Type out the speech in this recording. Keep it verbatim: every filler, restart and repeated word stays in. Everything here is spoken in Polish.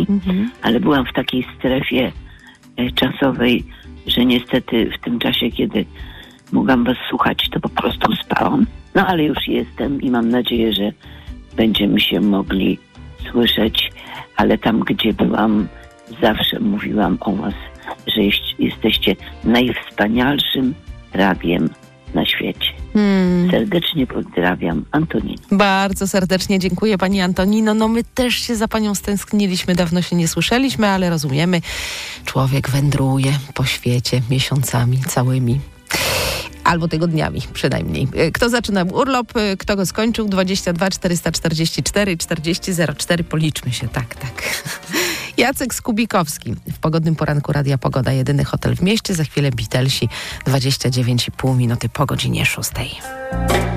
Pani, mhm. ale byłam w takiej strefie e, czasowej, że niestety w tym czasie, kiedy mogłam was słuchać, to po prostu spałam. No ale już jestem i mam nadzieję, że będziemy się mogli słyszeć, ale tam, gdzie byłam, zawsze mówiłam o was, że jesteście najwspanialszym radiem na świecie. Hmm. Serdecznie pozdrawiam, Antonino. Bardzo serdecznie dziękuję pani Antonino. No my też się za panią stęskniliśmy, dawno się nie słyszeliśmy, ale rozumiemy, człowiek wędruje po świecie miesiącami całymi. Albo tygodniami przynajmniej. Kto zaczynał urlop, kto go skończył, dwadzieścia dwa czterysta czterdzieści cztery czterdzieści zero cztery, policzmy się, tak, tak. Jacek Skubikowski w pogodnym poranku Radia Pogoda, jedyny hotel w mieście, za chwilę Beatlesi, dwadzieścia dziewięć i pół minuty po godzinie szóstej.